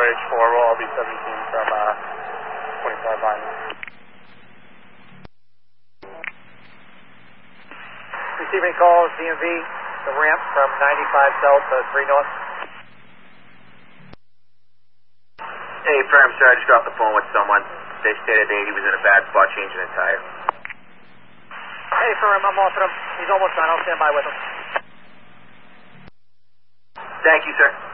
4H4, we'll all be 17 from 25 line. Receiving calls, DMV, the ramp from 95 south to 3 north. Hey, firm, sir, I just got off the phone with someone. They stated that he was in a bad spot changing a tire. Hey, firm, I'm off at him. He's almost done. I'll stand by with him. Thank you, sir.